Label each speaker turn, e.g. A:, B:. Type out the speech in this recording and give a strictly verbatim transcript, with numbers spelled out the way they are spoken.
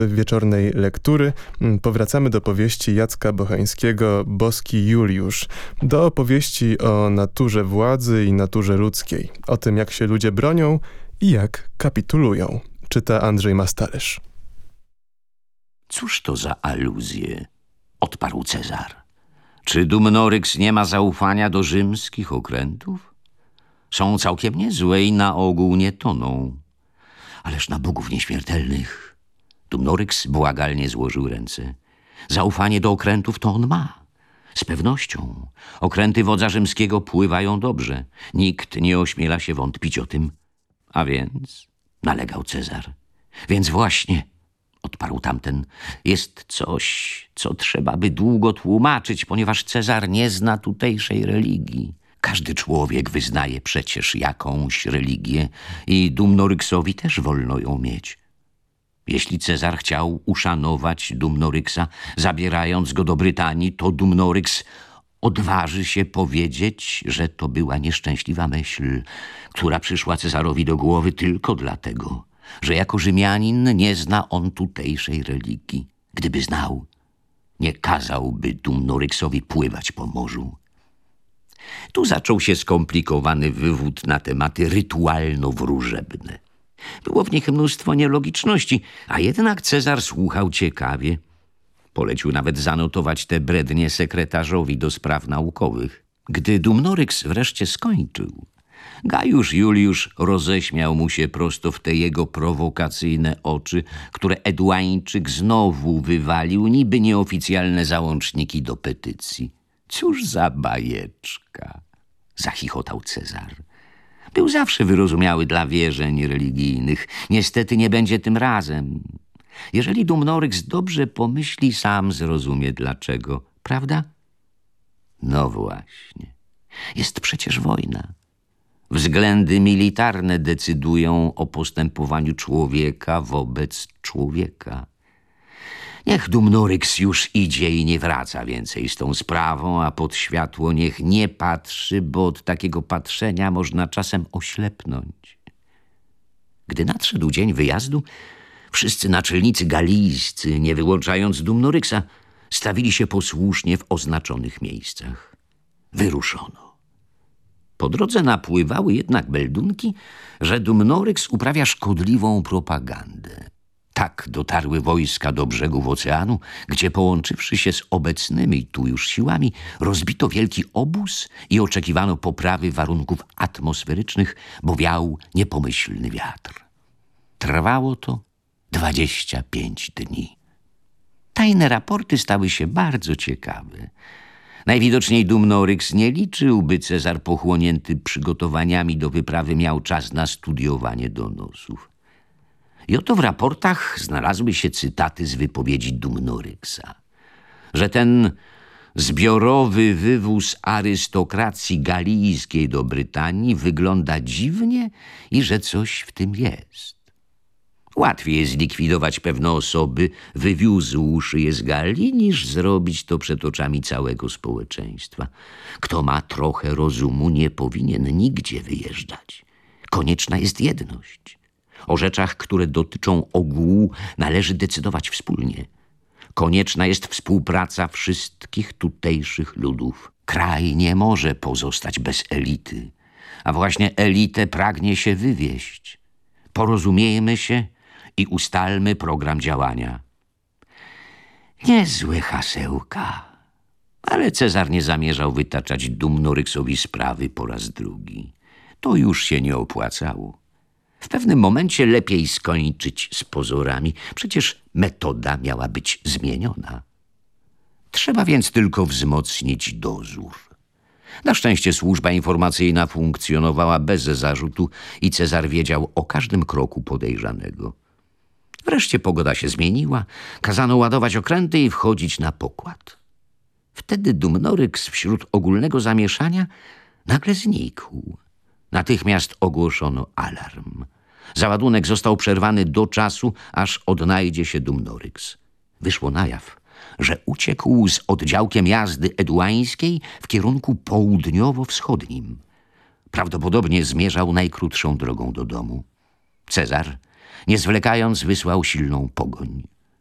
A: wieczornej lektury powracamy do powieści Jacka Bocheńskiego Boski Juliusz, do opowieści o naturze władzy i naturze ludzkiej, o tym, jak się ludzie bronią i jak kapitulują. Czyta Andrzej Mastalerz.
B: Cóż to za aluzje? Odparł Cezar. Czy Dumnoryks nie ma zaufania do rzymskich okrętów? Są całkiem niezłe i na ogół nie toną. Ależ na bogów nieśmiertelnych. Dumnoryks błagalnie złożył ręce. Zaufanie do okrętów to on ma. Z pewnością. Okręty wodza rzymskiego pływają dobrze. Nikt nie ośmiela się wątpić o tym. A więc, nalegał Cezar. Więc właśnie, odparł tamten, jest coś, co trzeba by długo tłumaczyć, ponieważ Cezar nie zna tutejszej religii. Każdy człowiek wyznaje przecież jakąś religię i Dumnoryksowi też wolno ją mieć. Jeśli Cezar chciał uszanować Dumnoryksa, zabierając go do Brytanii, to Dumnoryks odważy się powiedzieć, że to była nieszczęśliwa myśl, która przyszła Cezarowi do głowy tylko dlatego, że jako Rzymianin nie zna on tutejszej religii. Gdyby znał, nie kazałby Dumnoryksowi pływać po morzu. Tu zaczął się skomplikowany wywód na tematy rytualno-wróżebne. Było w nich mnóstwo nielogiczności, a jednak Cezar słuchał ciekawie. Polecił nawet zanotować te brednie sekretarzowi do spraw naukowych. Gdy Dumnoryks wreszcie skończył, Gajusz Juliusz roześmiał mu się prosto w te jego prowokacyjne oczy, które Eduańczyk znowu wywalił niby nieoficjalne załączniki do petycji. Cóż za bajeczka, zachichotał Cezar. Był zawsze wyrozumiały dla wierzeń religijnych. Niestety nie będzie tym razem. Jeżeli Dumnoryks dobrze pomyśli, sam zrozumie dlaczego. Prawda? No właśnie. Jest przecież wojna. Względy militarne decydują o postępowaniu człowieka wobec człowieka. Niech Dumnoryks już idzie i nie wraca więcej z tą sprawą, a pod światło niech nie patrzy, bo od takiego patrzenia można czasem oślepnąć. Gdy nadszedł dzień wyjazdu, wszyscy naczelnicy galijscy, nie wyłączając Dumnoryksa, stawili się posłusznie w oznaczonych miejscach. Wyruszono. Po drodze napływały jednak meldunki, że Dumnoryks uprawia szkodliwą propagandę. Tak dotarły wojska do brzegów oceanu, gdzie połączywszy się z obecnymi tu już siłami, rozbito wielki obóz i oczekiwano poprawy warunków atmosferycznych, bo wiał niepomyślny wiatr. Trwało to dwadzieścia pięć dni. Tajne raporty stały się bardzo ciekawe. Najwidoczniej Dumnoryks nie liczył, by Cezar pochłonięty przygotowaniami do wyprawy miał czas na studiowanie donosów. I oto w raportach znalazły się cytaty z wypowiedzi Dumnoryksa, że ten zbiorowy wywóz arystokracji galijskiej do Brytanii wygląda dziwnie i że coś w tym jest. Łatwiej jest zlikwidować pewne osoby, wywiózłszy je z Galii, niż zrobić to przed oczami całego społeczeństwa. Kto ma trochę rozumu, nie powinien nigdzie wyjeżdżać. Konieczna jest jedność. O rzeczach, które dotyczą ogółu, należy decydować wspólnie. Konieczna jest współpraca wszystkich tutejszych ludów. Kraj nie może pozostać bez elity, a właśnie elitę pragnie się wywieźć. Porozumiejmy się i ustalmy program działania. Niezłe hasełka, ale Cezar nie zamierzał wytaczać Dumnoryksowi sprawy po raz drugi. To już się nie opłacało. W pewnym momencie lepiej skończyć z pozorami. Przecież metoda miała być zmieniona. Trzeba więc tylko wzmocnić dozór. Na szczęście służba informacyjna funkcjonowała bez zarzutu i Cezar wiedział o każdym kroku podejrzanego. Wreszcie pogoda się zmieniła, kazano ładować okręty i wchodzić na pokład. Wtedy Dumnoryks wśród ogólnego zamieszania nagle znikł. Natychmiast ogłoszono alarm. Załadunek został przerwany do czasu, aż odnajdzie się Dumnoryks. Wyszło na jaw, że uciekł z oddziałkiem jazdy eduańskiej w kierunku południowo-wschodnim. Prawdopodobnie zmierzał najkrótszą drogą do domu. Cezar, nie zwlekając, wysłał silną pogoń.